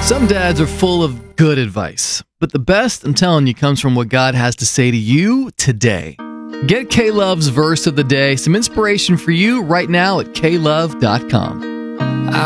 Some dads are full of good advice, but the best, I'm telling you, comes from what God has to say to you today. Get K-Love's verse of the day, some inspiration for you right now at klove.com.